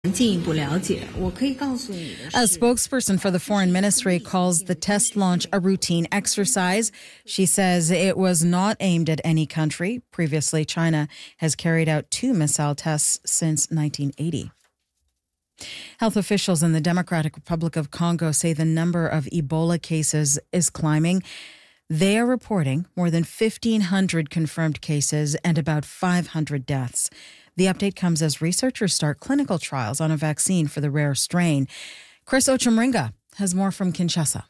A spokesperson for the foreign ministry calls the test launch a routine exercise. She says it was not aimed at any country. Previously, China has carried out 2 missile tests since 1980. Health officials in the Democratic Republic of Congo say the number of Ebola cases is climbing. They are reporting more than 1,500 confirmed cases and about 500 deaths. The update comes as researchers start clinical trials on a vaccine for the rare strain. Chris Ochemringa has more from Kinshasa.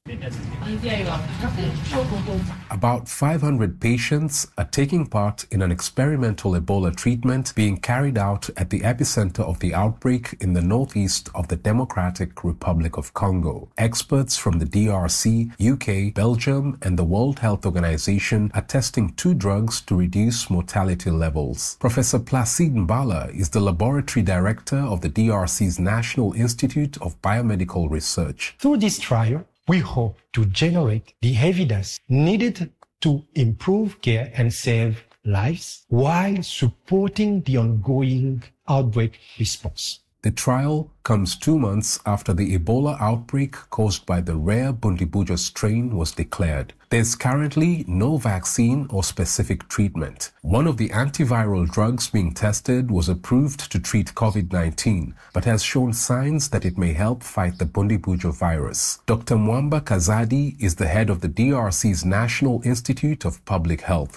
About 500 patients are taking part in an experimental Ebola treatment being carried out at the epicenter of the outbreak in the northeast of the Democratic Republic of Congo. Experts from the DRC, UK, Belgium, and the World Health Organization are testing 2 drugs to reduce mortality levels. Professor Placide Mbala is the laboratory director of the DRC's National Institute of Biomedical Research. Through this trial, we hope to generate the evidence needed to improve care and save lives while supporting the ongoing outbreak response. The trial comes 2 months after the Ebola outbreak caused by the rare Bundibugyo strain was declared. There's currently no vaccine or specific treatment. One of the antiviral drugs being tested was approved to treat COVID-19, but has shown signs that it may help fight the Bundibugyo virus. Dr. Mwamba Kazadi is the head of the DRC's National Institute of Public Health.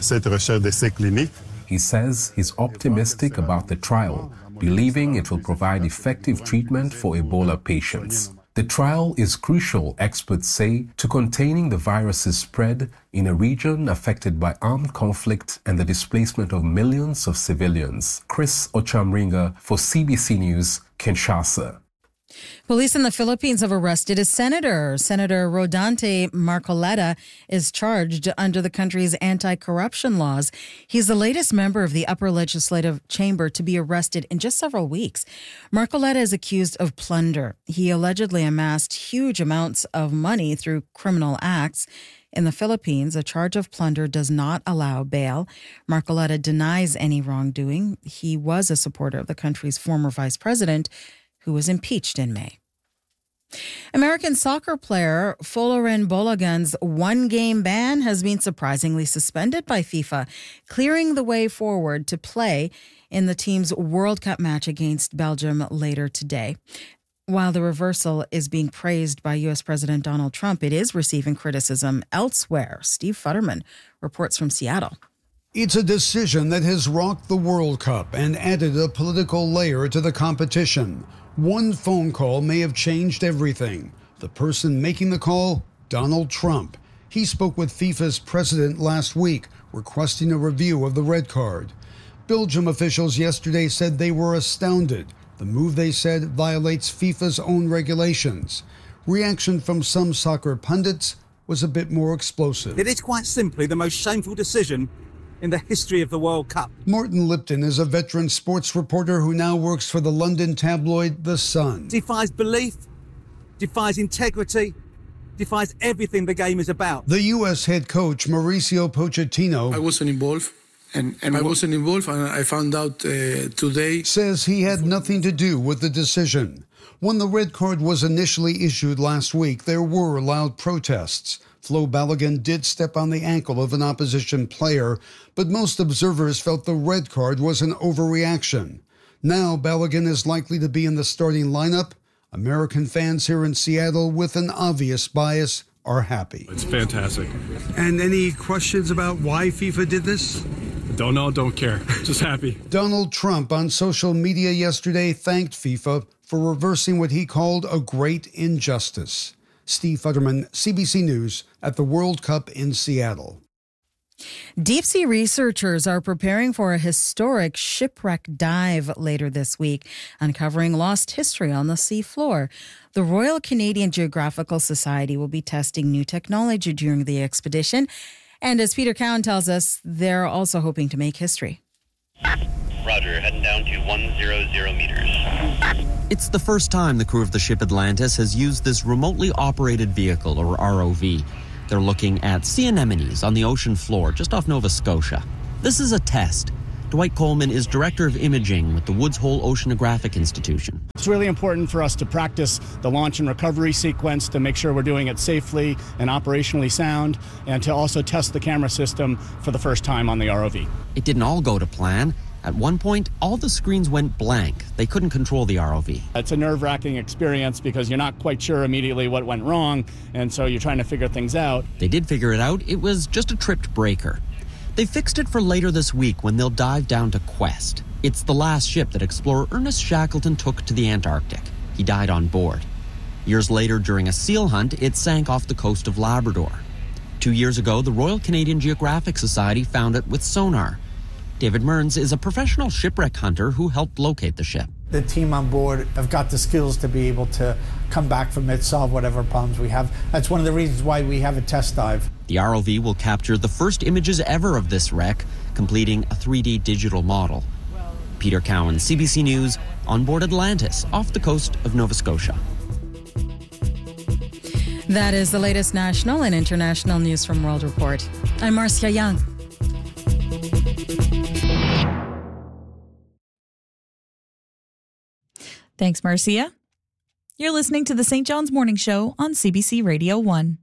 He says he's optimistic about the trial, believing it will provide effective treatment for Ebola patients. The trial is crucial, experts say, to containing the virus's spread in a region affected by armed conflict and the displacement of millions of civilians. Chris Ochemringa for CBC News, Kinshasa. Police in the Philippines have arrested a senator. Senator Rodante Marcoleta is charged under the country's anti-corruption laws. He's the latest member of the upper legislative chamber to be arrested in just several weeks. Marcoleta is accused of plunder. He allegedly amassed huge amounts of money through criminal acts. In the Philippines, a charge of plunder does not allow bail. Marcoleta denies any wrongdoing. He was a supporter of the country's former vice president, who was impeached in May. American soccer player Folarin Balogun's 1-game ban has been surprisingly suspended by FIFA, clearing the way forward to play in the team's World Cup match against Belgium later today. While the reversal is being praised by U.S. President Donald Trump, it is receiving criticism elsewhere. Steve Futterman reports from Seattle. It's a decision that has rocked the World Cup and added a political layer to the competition. One phone call may have changed everything. The person making the call, Donald Trump. He spoke with FIFA's president last week, requesting a review of the red card. Belgium officials yesterday said they were astounded. The move, they said, violates FIFA's own regulations. Reaction from some soccer pundits was a bit more explosive. It is quite simply the most shameful decision in the history of the World Cup. Martin Lipton is a veteran sports reporter who now works for the London tabloid The Sun. Defies belief, defies integrity, defies everything the game is about. The U.S. head coach Mauricio Pochettino, I wasn't involved, and I found out today. Says he had nothing to do with the decision. When the red card was initially issued last week, there were loud protests. Flo Balogun did step on the ankle of an opposition player, but most observers felt the red card was an overreaction. Now Balogun is likely to be in the starting lineup. American fans here in Seattle with an obvious bias are happy. It's fantastic. And any questions about why FIFA did this? Don't know, don't care. Just happy. Donald Trump on social media yesterday thanked FIFA for reversing what he called a great injustice. Steve Futterman, CBC News, at the World Cup in Seattle. Deep-sea researchers are preparing for a historic shipwreck dive later this week, uncovering lost history on the sea floor. The Royal Canadian Geographical Society will be testing new technology during the expedition. And as Peter Cowan tells us, they're also hoping to make history. Roger, heading down to 100 meters. It's the first time the crew of the ship Atlantis has used this remotely operated vehicle, or ROV. They're looking at sea anemones on the ocean floor just off Nova Scotia. This is a test. Dwight Coleman is Director of Imaging with the Woods Hole Oceanographic Institution. It's really important for us to practice the launch and recovery sequence to make sure we're doing it safely and operationally sound, and to also test the camera system for the first time on the ROV. It didn't all go to plan. At one point, all the screens went blank. They couldn't control the ROV. It's a nerve-wracking experience because you're not quite sure immediately what went wrong, and so you're trying to figure things out. They did figure it out. It was just a tripped breaker. They fixed it for later this week when they'll dive down to Quest. It's the last ship that explorer Ernest Shackleton took to the Antarctic. He died on board. Years later, during a seal hunt, it sank off the coast of Labrador. 2 years ago, the Royal Canadian Geographic Society found it with sonar. David Mearns is a professional shipwreck hunter who helped locate the ship. The team on board have got the skills to be able to come back from it, solve whatever problems we have. That's one of the reasons why we have a test dive. The ROV will capture the first images ever of this wreck, completing a 3D digital model. Peter Cowan, CBC News, on board Atlantis, off the coast of Nova Scotia. That is the latest national and international news from World Report. I'm Marcia Young. Thanks, Marcia. You're listening to the St. John's Morning Show on CBC Radio 1.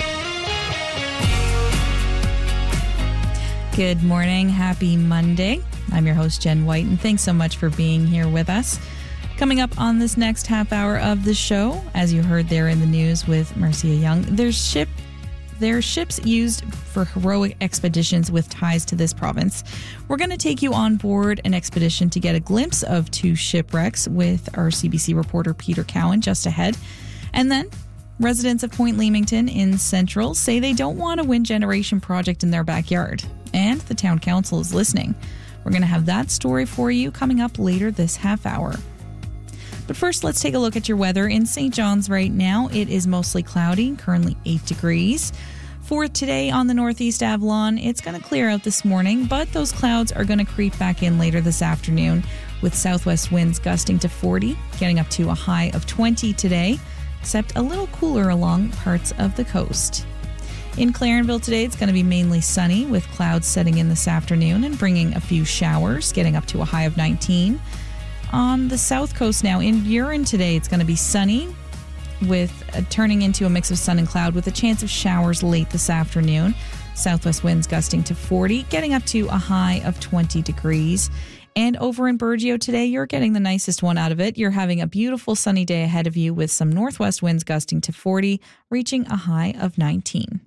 Good morning. Happy Monday. I'm your host, Jen White, and thanks so much for being here with us. Coming up on this next half hour of the show, as you heard there in the news with Marcia Young, there's ships used for heroic expeditions with ties to this province. We're going to take you on board an expedition to get a glimpse of 2 shipwrecks with our CBC reporter Peter Cowan just ahead. And then residents of Point Leamington in Central say they don't want a wind generation project in their backyard. And the town council is listening. We're going to have that story for you coming up later this half hour. But first, let's take a look at your weather. In St. John's right now, it is mostly cloudy, currently 8 degrees. For today on the Northeast Avalon, it's going to clear out this morning, but those clouds are going to creep back in later this afternoon with southwest winds gusting to 40, getting up to a high of 20 today, except a little cooler along parts of the coast. In Clarenville today, it's going to be mainly sunny with clouds setting in this afternoon and bringing a few showers, getting up to a high of 19. On the south coast now, in Burin today, it's going to be sunny with turning into a mix of sun and cloud with a chance of showers late this afternoon. Southwest winds gusting to 40, getting up to a high of 20 degrees. And over in Burgeo today, you're getting the nicest one out of it. You're having a beautiful sunny day ahead of you with some northwest winds gusting to 40, reaching a high of 19.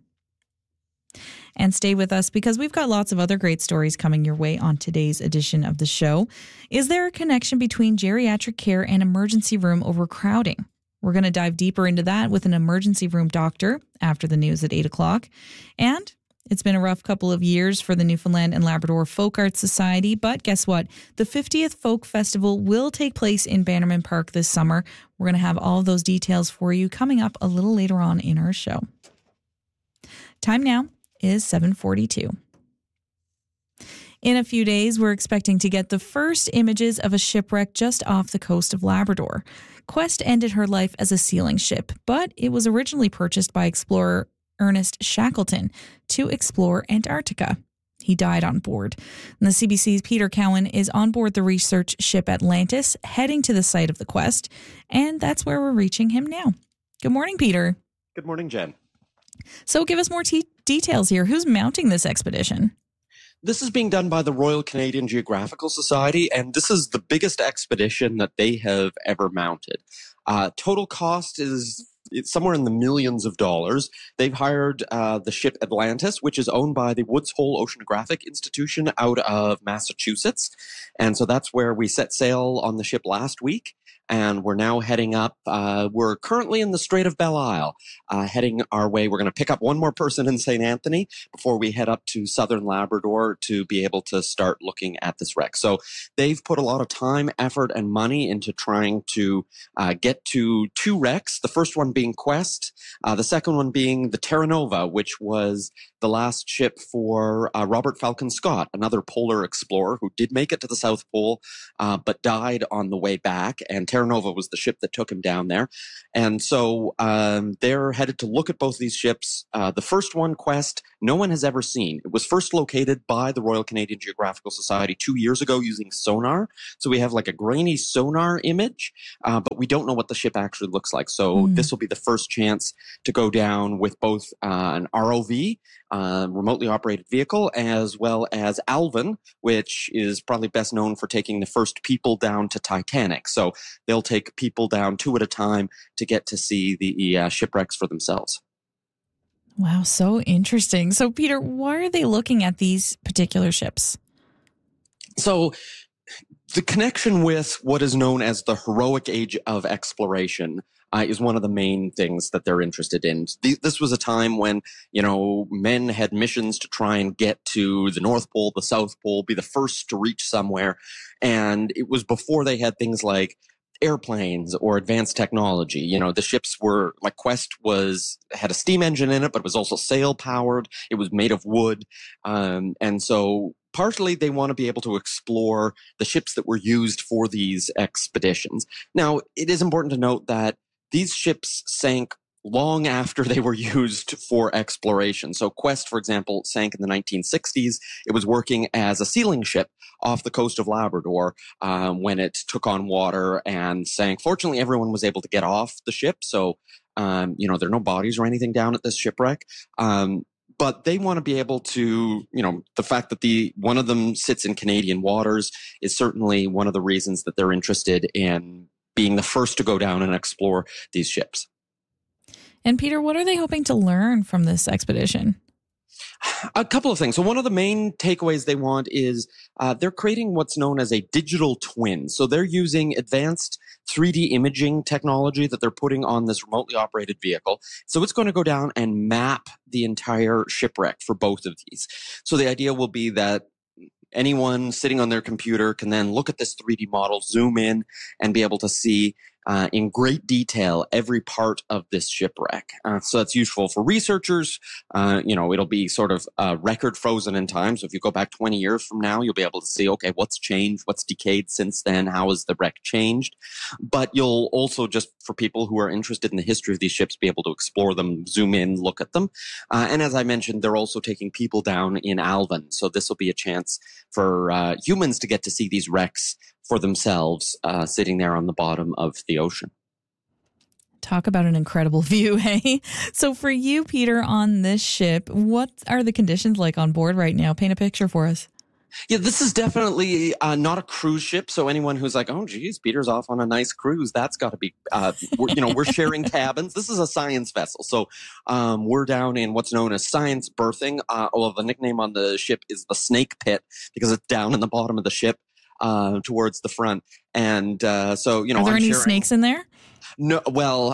And stay with us because we've got lots of other great stories coming your way on today's edition of the show. Is there a connection between geriatric care and emergency room overcrowding? We're going to dive deeper into that with an emergency room doctor after the news at 8 o'clock. And it's been a rough couple of years for the Newfoundland and Labrador Folk Arts Society, but guess what? The 50th Folk Festival will take place in Bannerman Park this summer. We're going to have all of those details for you coming up a little later on in our show. Time now is 7:42. In a few days, we're expecting to get the first images of a shipwreck just off the coast of Labrador. Quest ended her life as a sealing ship, but it was originally purchased by explorer Ernest Shackleton to explore Antarctica. He died on board. And the CBC's Peter Cowan is on board the research ship Atlantis, heading to the site of the quest, and that's where we're reaching him now. Good morning, Peter. Good morning, Jen. So give us more details here. Who's mounting this expedition? This is being done by the Royal Canadian Geographical Society, and this is the biggest expedition that they have ever mounted. Total cost is somewhere in the millions of dollars. They've hired the ship Atlantis, which is owned by the Woods Hole Oceanographic Institution out of Massachusetts. And so that's where we set sail on the ship last week. And we're now heading up. We're currently in the Strait of Belle Isle, heading our way. We're going to pick up one more person in St. Anthony before we head up to southern Labrador to be able to start looking at this wreck. So they've put a lot of time, effort, and money into trying to get to 2 wrecks, the first one being Quest, the second one being the Terra Nova, which was the last ship for Robert Falcon Scott, another polar explorer who did make it to the South Pole, but died on the way back. And Terra Nova was the ship that took him down there. And so they're headed to look at both these ships. The first one, Quest, no one has ever seen. It was first located by the Royal Canadian Geographical Society 2 years ago using sonar. So we have like a grainy sonar image, but we don't know what the ship actually looks like. So this will be the first chance to go down with both an ROV, remotely operated vehicle, as well as Alvin, which is probably best known for taking the first people down to Titanic. So they'll take people down 2 at a time to get to see the shipwrecks for themselves. Wow, so interesting. So, Peter, why are they looking at these particular ships? So the connection with what is known as the heroic age of exploration is one of the main things that they're interested in. This was a time when, men had missions to try and get to the North Pole, the South Pole, be the first to reach somewhere. And it was before they had things like airplanes or advanced technology. The ships were, like Quest had a steam engine in it, but it was also sail powered. It was made of wood. And so partially they want to be able to explore the ships that were used for these expeditions. Now, it is important to note that these ships sank long after they were used for exploration. So Quest, for example, sank in the 1960s. It was working as a sealing ship off the coast of Labrador when it took on water and sank. Fortunately, everyone was able to get off the ship. So, there are no bodies or anything down at this shipwreck. But they want to be able to, the fact that one of them sits in Canadian waters is certainly one of the reasons that they're interested in being the first to go down and explore these ships. And Peter, what are they hoping to learn from this expedition? A couple of things. So one of the main takeaways they want is they're creating what's known as a digital twin. So they're using advanced 3D imaging technology that they're putting on this remotely operated vehicle. So it's going to go down and map the entire shipwreck for both of these. So the idea will be that anyone sitting on their computer can then look at this 3D model, zoom in, and be able to see in great detail every part of this shipwreck. So that's useful for researchers. It'll be sort of record frozen in time. So if you go back 20 years from now, you'll be able to see, okay, what's changed, what's decayed since then, how has the wreck changed? But you'll also, just for people who are interested in the history of these ships, be able to explore them, zoom in, look at them. And as I mentioned, they're also taking people down in Alvin. So this will be a chance for humans to get to see these wrecks for themselves, sitting there on the bottom of the ocean. Talk about an incredible view, hey? So for you, Peter, on this ship, what are the conditions like on board right now? Paint a picture for us. Yeah, this is definitely not a cruise ship. So anyone who's like, oh, geez, Peter's off on a nice cruise, that's got to be, we're sharing cabins. This is a science vessel. So we're down in what's known as science berthing. The nickname on the ship is the Snake Pit because it's down in the bottom of the ship. Towards the front. And are there any snakes in there? No, well,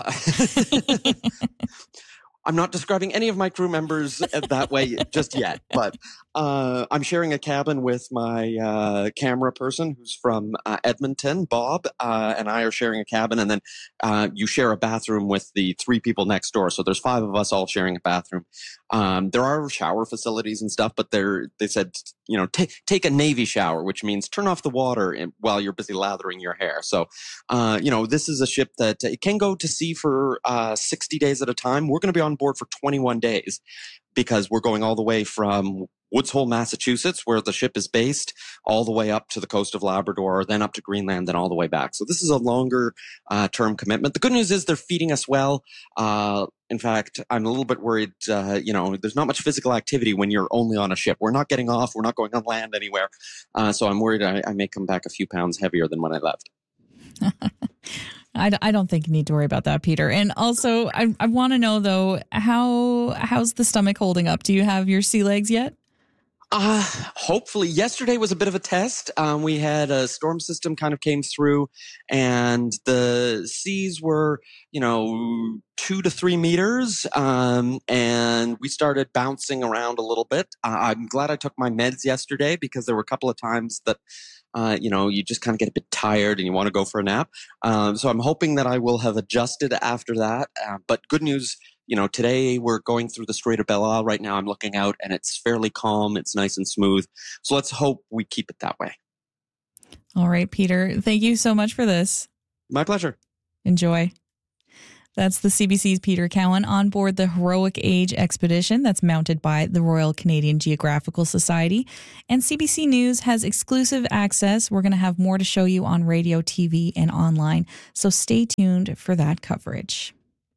I'm not describing any of my crew members that way just yet, but I'm sharing a cabin with my camera person who's from Edmonton, Bob, and I are sharing a cabin, and then you share a bathroom with the 3 people next door. So there's 5 of us all sharing a bathroom. There are shower facilities and stuff, but they said, take a Navy shower, which means turn off the water while you're busy lathering your hair. So, this is a ship that it can go to sea for 60 days at a time. We're going to be on board for 21 days because we're going all the way from Woods Hole, Massachusetts, where the ship is based, all the way up to the coast of Labrador, then up to Greenland, then all the way back. So this is a longer term commitment. The good news is they're feeding us well. In fact, I'm a little bit worried, there's not much physical activity when you're only on a ship. We're not getting off. We're not going on land anywhere. So I'm worried I may come back a few pounds heavier than when I left. I don't think you need to worry about that, Peter. And also, I want to know, though, how's the stomach holding up? Do you have your sea legs yet? Hopefully. Yesterday was a bit of a test. We had a storm system kind of came through and the seas were, 2 to 3 meters. And we started bouncing around a little bit. I'm glad I took my meds yesterday because there were a couple of times that you just kind of get a bit tired and you want to go for a nap. So I'm hoping that I will have adjusted after that. But good news, Today we're going through the Strait of Belle Isle right now. I'm looking out and it's fairly calm. It's nice and smooth. So let's hope we keep it that way. All right, Peter, thank you so much for this. My pleasure. Enjoy. That's the CBC's Peter Cowan on board the Heroic Age expedition that's mounted by the Royal Canadian Geographical Society. And CBC News has exclusive access. We're going to have more to show you on radio, TV, and online. So stay tuned for that coverage.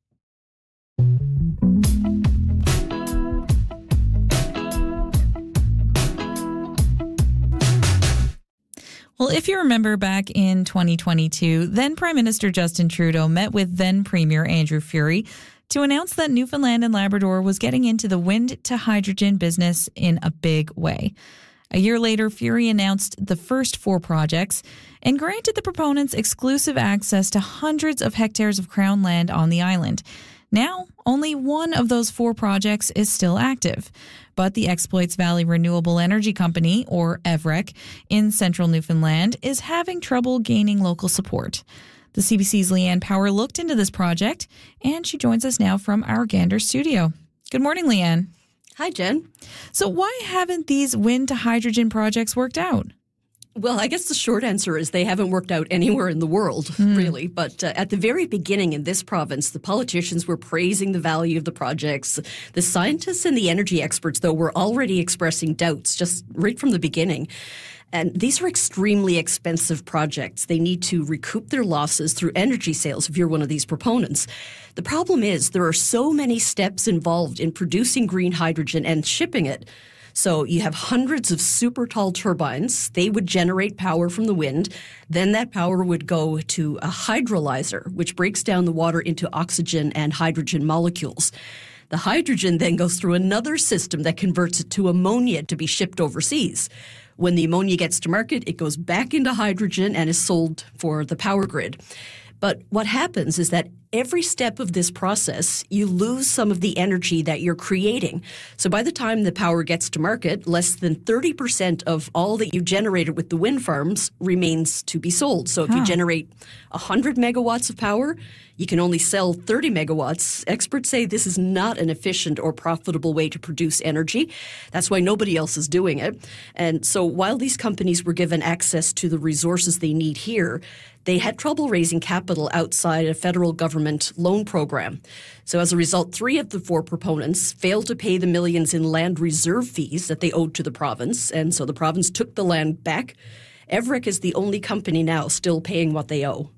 Well, if you remember back in 2022, then Prime Minister Justin Trudeau met with then Premier Andrew Furey to announce that Newfoundland and Labrador was getting into the wind to hydrogen business in a big way. A year later, Furey announced the first 4 projects and granted the proponents exclusive access to hundreds of hectares of Crown land on the island. Now, only one of those 4 projects is still active. But the Exploits Valley Renewable Energy Company, or EVREC, in central Newfoundland is having trouble gaining local support. The CBC's Leanne Power looked into this project, and she joins us now from our Gander studio. Good morning, Leanne. Hi, Jen. So why haven't these wind to hydrogen projects worked out? Well, I guess the short answer is they haven't worked out anywhere in the world, really. But at the very beginning in this province, the politicians were praising the value of the projects. The scientists and the energy experts, though, were already expressing doubts just right from the beginning. And these are extremely expensive projects. They need to recoup their losses through energy sales if you're one of these proponents. The problem is there are so many steps involved in producing green hydrogen and shipping it. So you have hundreds of super tall turbines. They would generate power from the wind. Then that power would go to a hydrolyzer, which breaks down the water into oxygen and hydrogen molecules. The hydrogen then goes through another system that converts it to ammonia to be shipped overseas. When the ammonia gets to market, it goes back into hydrogen and is sold for the power grid. But what happens is that every step of this process, you lose some of the energy that you're creating. So by the time the power gets to market, less than 30% of all that you generated with the wind farms remains to be sold. So if you generate 100 megawatts of power, you can only sell 30 megawatts. Experts say this is not an efficient or profitable way to produce energy. That's why nobody else is doing it. And so while these companies were given access to the resources they need here, they had trouble raising capital outside a federal government loan program. So as a result, 3 of the 4 proponents failed to pay the millions in land reserve fees that they owed to the province. And so the province took the land back. EVREC is the only company now still paying what they owe.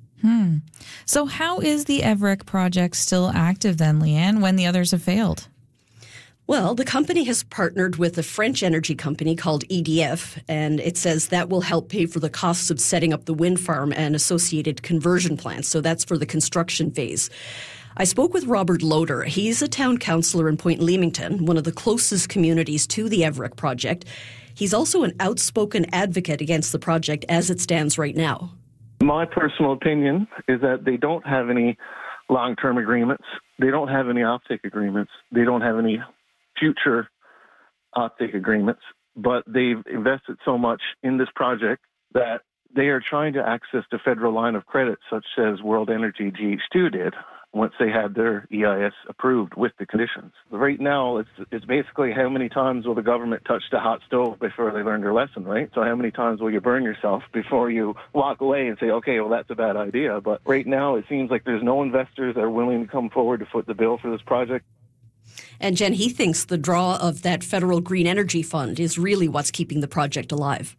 So how is the EVREC project still active then, Leanne, when the others have failed? Well, the company has partnered with a French energy company called EDF, and it says that will help pay for the costs of setting up the wind farm and associated conversion plants. So that's for the construction phase. I spoke with Robert Loader. He's a town councillor in Point Leamington, one of the closest communities to the EVREC project. He's also an outspoken advocate against the project as it stands right now. My personal opinion is that they don't have any long-term agreements. They don't have any offtake agreements. They don't have any future offtake agreements. But they've invested so much in this project that they are trying to access the federal line of credit, such as World Energy GH2 did, once they had their EIS approved with the conditions. Right now, it's basically how many times will the government touch the hot stove before they learn their lesson, right? So how many times will you burn yourself before you walk away and say, okay, well, that's a bad idea. But right now, it seems like there's no investors that are willing to come forward to foot the bill for this project. And Jen, he thinks the draw of that federal green energy fund is really what's keeping the project alive.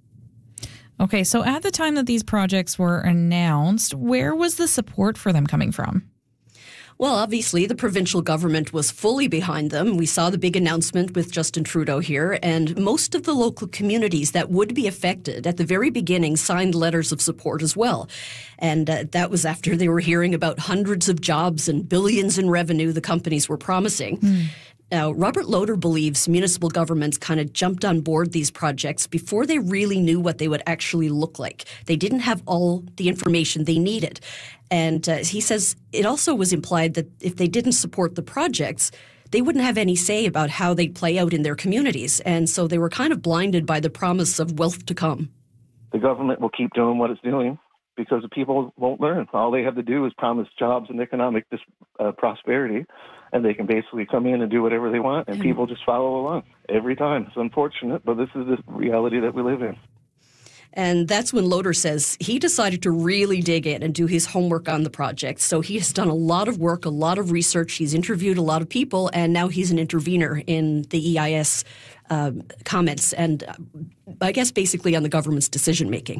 Okay, so at the time that these projects were announced, where was the support for them coming from? Well, obviously, the provincial government was fully behind them. We saw the big announcement with Justin Trudeau here, and most of the local communities that would be affected at the very beginning signed letters of support as well. And that was after they were hearing about hundreds of jobs and billions in revenue the companies were promising. Now, Robert Loader believes municipal governments kind of jumped on board these projects before they really knew what they would actually look like. They didn't have all the information they needed. And he says it also was implied that if they didn't support the projects, they wouldn't have any say about how they'd play out in their communities. And so they were kind of blinded by the promise of wealth to come. The government will keep doing what it's doing because the people won't learn. All they have to do is promise jobs and economic prosperity, and they can basically come in and do whatever they want, and people just follow along every time. It's unfortunate, but this is the reality that we live in. And that's when Loader says he decided to really dig in and do his homework on the project. So he has done a lot of work, a lot of research. He's interviewed a lot of people, and now he's an intervener in the EIS comments and I guess basically on the government's decision-making.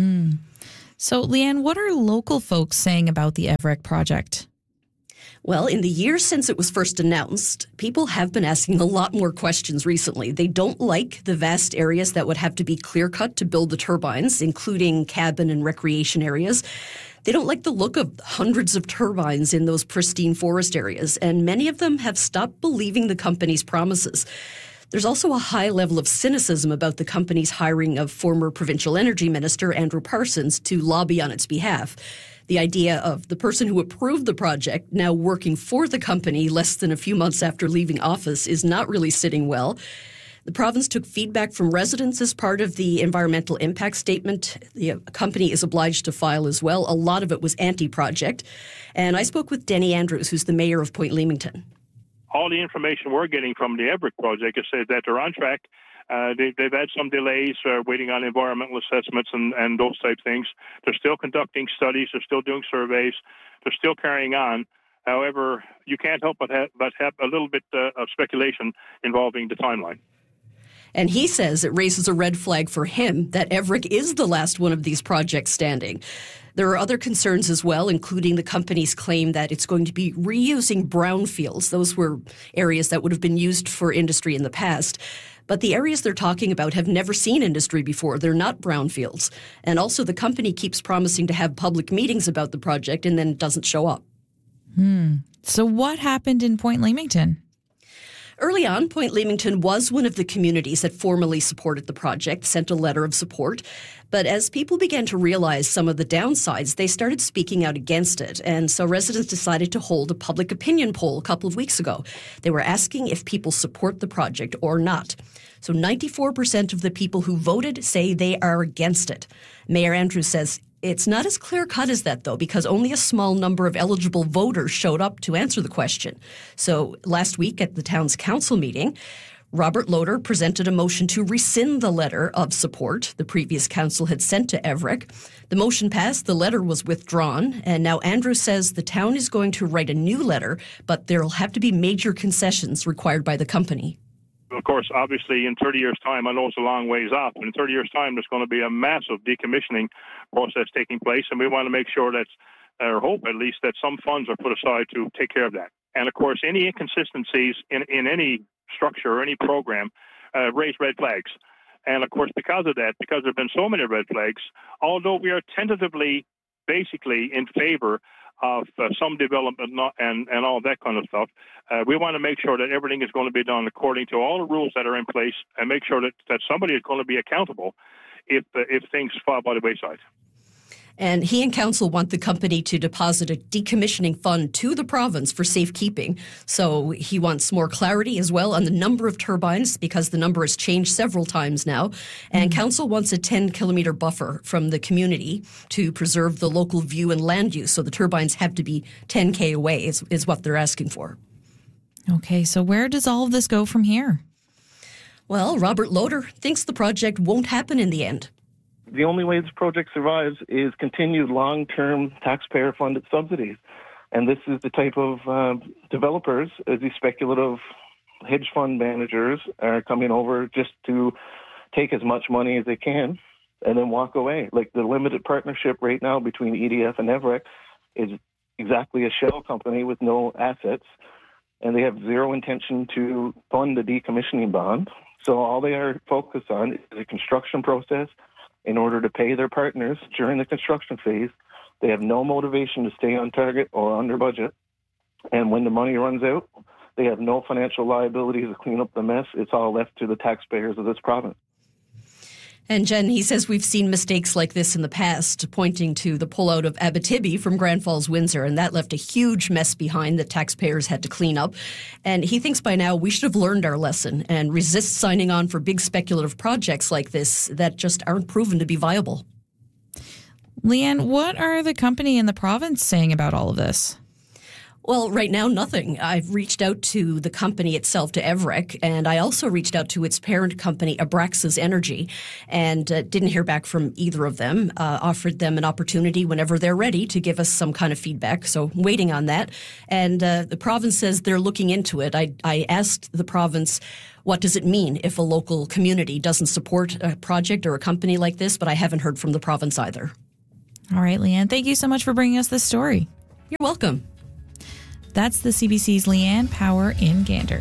So, Leanne, what are local folks saying about the Everett project? Well, in the years since it was first announced, people have been asking a lot more questions recently. They don't like the vast areas that would have to be clear-cut to build the turbines, including cabin and recreation areas. They don't like the look of hundreds of turbines in those pristine forest areas, and many of them have stopped believing the company's promises. There's also a high level of cynicism about the company's hiring of former provincial energy minister Andrew Parsons to lobby on its behalf. The idea of the person who approved the project now working for the company less than a few months after leaving office is not really sitting well. The province took feedback from residents as part of the environmental impact statement. The company is obliged to file as well. A lot of it was anti-project. And I spoke with Denny Andrews, who's the mayor of Point Leamington. All the information we're getting from the Everett project is that they're on track. They've had some delays waiting on environmental assessments and those type things. They're still conducting studies. They're still doing surveys. They're still carrying on. However, you can't help but have a little bit of speculation involving the timeline. And he says it raises a red flag for him that Everett is the last one of these projects standing. There are other concerns as well, including the company's claim that it's going to be reusing brownfields. Those were areas that would have been used for industry in the past. But the areas they're talking about have never seen industry before. They're not brownfields. And also the company keeps promising to have public meetings about the project and then doesn't show up. So what happened in Point Leamington? Early on, Point Leamington was one of the communities that formally supported the project, sent a letter of support. But as people began to realize some of the downsides, they started speaking out against it. And so residents decided to hold a public opinion poll a couple of weeks ago. They were asking if people support the project or not. So 94% of the people who voted say they are against it. Mayor Andrews says it's not as clear-cut as that, though, because only a small number of eligible voters showed up to answer the question. So last week at the town's council meeting, Robert Loader presented a motion to rescind the letter of support the previous council had sent to Everett. The motion passed, the letter was withdrawn, and now Andrews says the town is going to write a new letter, but there will have to be major concessions required by the company. Of course, obviously, in 30 years' time, I know it's a long ways off, but in 30 years' time, there's going to be a massive decommissioning process taking place, and we want to make sure that, or hope at least, that some funds are put aside to take care of that. And of course, any inconsistencies in any structure or any program raise red flags. And of course, because of that, because there have been so many red flags, although we are tentatively, basically, in favor of some development and all that kind of stuff, we want to make sure that everything is going to be done according to all the rules that are in place and make sure that somebody is going to be accountable if things fall by the wayside. And he and council want the company to deposit a decommissioning fund to the province for safekeeping. So he wants more clarity as well on the number of turbines, because the number has changed several times now. And council wants a 10-kilometer buffer from the community to preserve the local view and land use. So the turbines have to be 10K away is what they're asking for. Okay, so where does all of this go from here? Well, Robert Loader thinks the project won't happen in the end. The only way this project survives is continued long-term taxpayer-funded subsidies. And this is the type of developers, these speculative hedge fund managers are coming over just to take as much money as they can and then walk away. Like the limited partnership right now between EDF and Everett is exactly a shell company with no assets, and they have zero intention to fund the decommissioning bond. So all they are focused on is the construction process in order to pay their partners during the construction phase. They have no motivation to stay on target or under budget. And when the money runs out, they have no financial liability to clean up the mess. It's all left to the taxpayers of this province. And Jen, he says we've seen mistakes like this in the past, pointing to the pullout of Abitibi from Grand Falls, Windsor, and that left a huge mess behind that taxpayers had to clean up. And he thinks by now we should have learned our lesson and resist signing on for big speculative projects like this that just aren't proven to be viable. Leanne, what are the company and the province saying about all of this? Well, right now, nothing. I've reached out to the company itself, to Evrec, and I also reached out to its parent company, Abraxas Energy, and didn't hear back from either of them. Offered them an opportunity whenever they're ready to give us some kind of feedback, so waiting on that. And the province says they're looking into it. I asked the province, what does it mean if a local community doesn't support a project or a company like this, but I haven't heard from the province either. All right, Leanne, thank you so much for bringing us this story. You're welcome. That's the CBC's Leanne Power in Gander.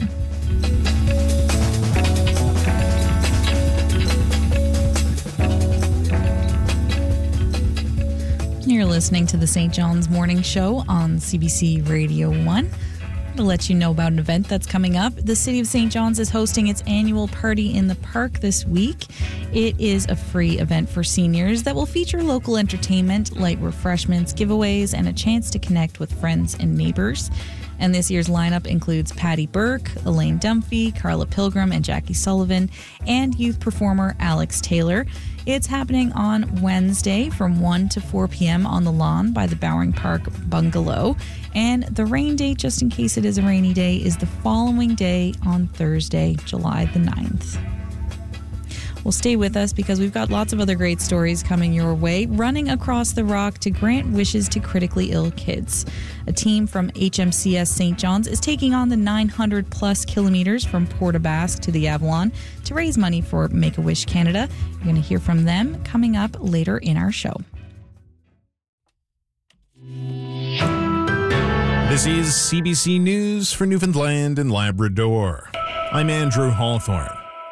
You're listening to the St. John's Morning Show on CBC Radio 1. To let you know about an event that's coming up. The City of St. John's is hosting its annual Party in the Park this week. It is a free event for seniors that will feature local entertainment, light refreshments, giveaways, and a chance to connect with friends and neighbors. And this year's lineup includes Patty Burke, Elaine Dunphy, Carla Pilgrim, and Jackie Sullivan, and youth performer Alex Taylor. It's happening on Wednesday from 1 to 4 p.m. on the lawn by the Bowring Park Bungalow. And the rain date, just in case it is a rainy day, is the following day on Thursday, July the 9th. Well, stay with us because we've got lots of other great stories coming your way. Running Across the Rock to grant wishes to critically ill kids. A team from HMCS St. John's is taking on the 900 plus kilometers from Port aux Basques to the Avalon to raise money for Make-A-Wish Canada. You're going to hear from them coming up later in our show. This is CBC News for Newfoundland and Labrador. I'm Andrew Hawthorne.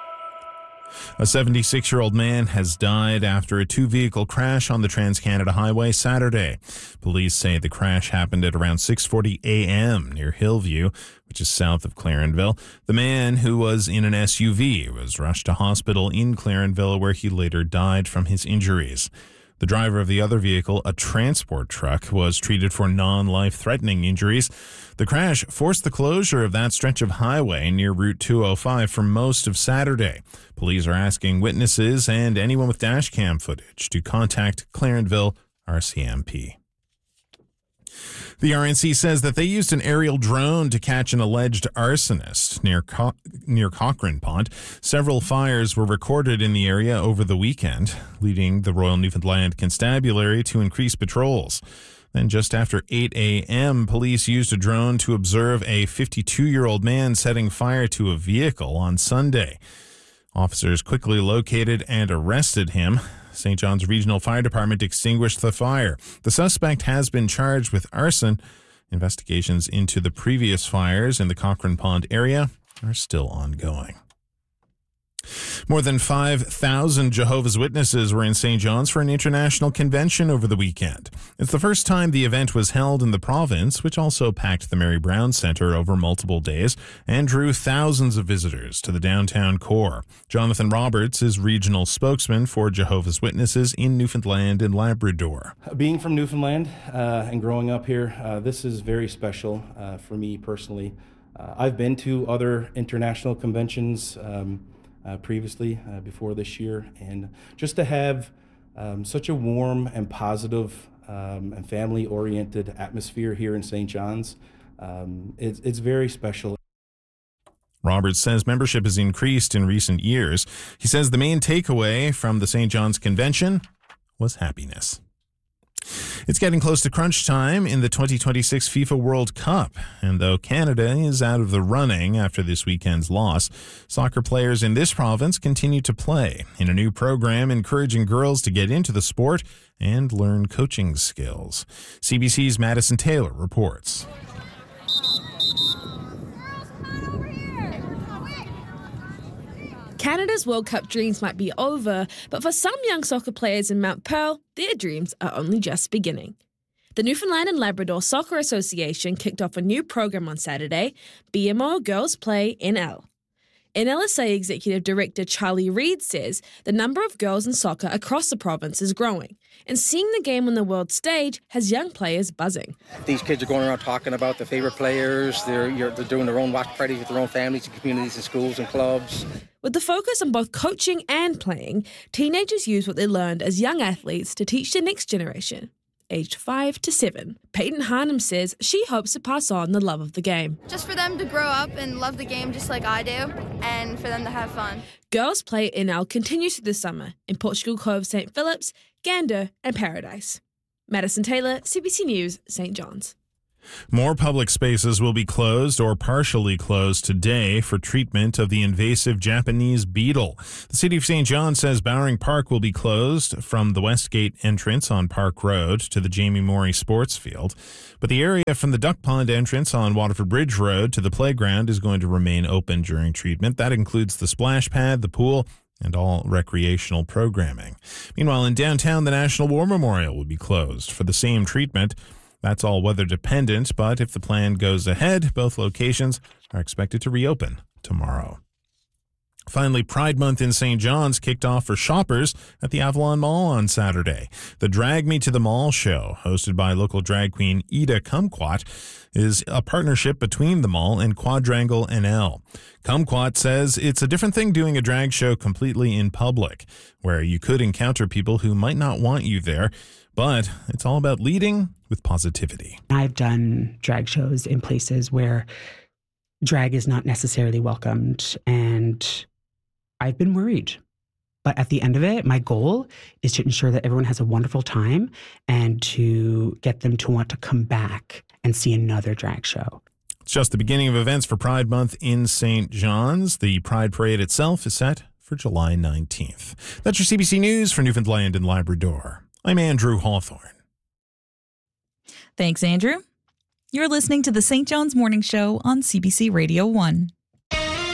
A 76-year-old man has died after a two-vehicle crash on the Trans-Canada Highway Saturday. Police say the crash happened at around 6:40 a.m. near Hillview, which is south of Clarenville. The man, who was in an SUV, was rushed to hospital in Clarenville, where he later died from his injuries. The driver of the other vehicle, a transport truck, was treated for non-life-threatening injuries. The crash forced the closure of that stretch of highway near Route 205 for most of Saturday. Police are asking witnesses and anyone with dashcam footage to contact Clarenville RCMP. The RNC says that they used an aerial drone to catch an alleged arsonist near Cochrane Pond. Several fires were recorded in the area over the weekend, leading the Royal Newfoundland Constabulary to increase patrols. Then just after 8 a.m., police used a drone to observe a 52-year-old man setting fire to a vehicle on Sunday. Officers quickly located and arrested him. St. John's Regional Fire Department extinguished the fire. The suspect has been charged with arson. Investigations into the previous fires in the Cochrane Pond area are still ongoing. More than 5,000 Jehovah's Witnesses were in St. John's for an international convention over the weekend. It's the first time the event was held in the province, which also packed the Mary Brown Centre over multiple days and drew thousands of visitors to the downtown core. Jonathan Roberts is regional spokesman for Jehovah's Witnesses in Newfoundland and Labrador. Being from Newfoundland and growing up here, this is very special for me personally. I've been to other international conventions previously, before this year, and just to have such a warm and positive and family-oriented atmosphere here in St. John's, it's very special. Roberts says membership has increased in recent years. He says the main takeaway from the St. John's Convention was happiness. It's getting close to crunch time in the 2026 FIFA World Cup, and though Canada is out of the running after this weekend's loss, soccer players in this province continue to play in a new program encouraging girls to get into the sport and learn coaching skills. CBC's Madison Taylor reports. Canada's World Cup dreams might be over, but for some young soccer players in Mount Pearl, their dreams are only just beginning. The Newfoundland and Labrador Soccer Association kicked off a new program on Saturday, BMO Girls Play NL. NLSA Executive Director Charlie Reid says the number of girls in soccer across the province is growing, and seeing the game on the world stage has young players buzzing. These kids are going around talking about their favourite players. They're doing their own watch parties with their own families and communities and schools and clubs. With the focus on both coaching and playing, teenagers use what they learned as young athletes to teach the next generation. aged 5 to 7. Peyton Harnham says she hopes to pass on the love of the game. Just for them to grow up and love the game just like I do, and for them to have fun. Girls play NL continues through the summer in Portugal Cove, St. Phillips, Gander and Paradise. Madison Taylor, CBC News, St. John's. More public spaces will be closed or partially closed today for treatment of the invasive Japanese beetle. The City of St. John says Bowring Park will be closed from the Westgate entrance on Park Road to the Jamie Morey Sports Field. But the area from the Duck Pond entrance on Waterford Bridge Road to the playground is going to remain open during treatment. That includes the splash pad, the pool, and all recreational programming. Meanwhile, in downtown, the National War Memorial will be closed for the same treatment. That's all weather dependent, but if the plan goes ahead, both locations are expected to reopen tomorrow. Finally, Pride Month in St. John's kicked off for shoppers at the Avalon Mall on Saturday. The Drag Me to the Mall show, hosted by local drag queen Ida Kumquat, is a partnership between the mall and Quadrangle NL. Kumquat says it's a different thing doing a drag show completely in public, where you could encounter people who might not want you there, but it's all about leading with positivity. I've done drag shows in places where drag is not necessarily welcomed, and I've been worried. But at the end of it, my goal is to ensure that everyone has a wonderful time and to get them to want to come back and see another drag show. It's just the beginning of events for Pride Month in St. John's. The Pride Parade itself is set for July 19th. That's your CBC News for Newfoundland and Labrador. I'm Andrew Hawthorne. Thanks, Andrew. You're listening to the St. John's Morning Show on CBC Radio 1.